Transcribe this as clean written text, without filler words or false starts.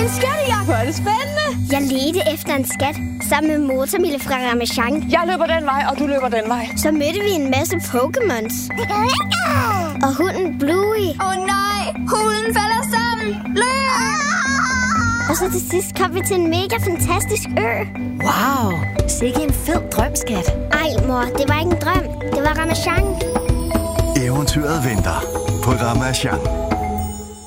en skattejagt. Hvor er det spændende. Jeg ledte efter en skat sammen med Motormille fra Ramasjang. Jeg løber den vej, og du løber den vej. Så mødte vi en masse Pokémons. Og hunden Bluey. Nej, hunden falder sammen. Løb! Og så til sidst kom vi til en mega fantastisk ø. Wow, sikke en fed drøm, skat. Ej, mor, det var ikke en drøm. Det var Ramasjang. Eventyret venter på Ramasjang.